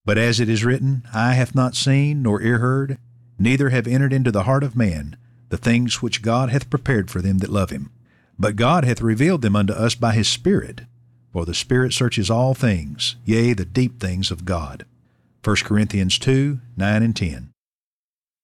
But as it is written, Eye hath not seen, nor ear heard, neither have entered into the heart of man, the things which God hath prepared for them that love him. But God hath revealed them unto us by his Spirit. For the Spirit searches all things, yea, the deep things of God. 1 Corinthians 2:9 and 10.